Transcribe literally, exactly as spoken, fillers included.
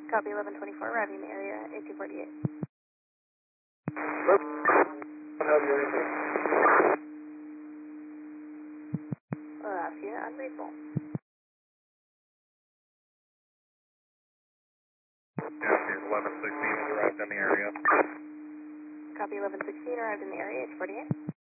Copy eleven twenty-four, arriving in the area, eighteen forty-eight. Last unit, unreasonable. eleven sixteen has arrived in the area. Copy eleven sixteen, arrived in the area, eight forty-eight.